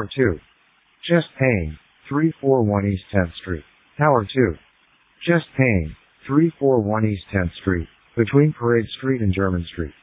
Tower 2. Just Payne, 341 East 10th Street. Tower 2. Just Payne, 341 East 10th Street, between Parade Street and German Street.